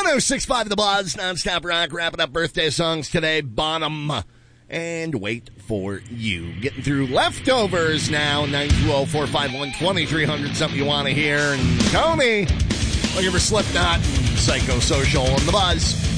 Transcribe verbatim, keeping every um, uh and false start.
one oh six point five The Buzz, nonstop rock, wrapping up birthday songs today. Bonham and Wait for You. Getting through leftovers now. nine two zero, four five one, two three zero zero. Something you want to hear. And Tony, looking for Slipknot and Psychosocial on The Buzz.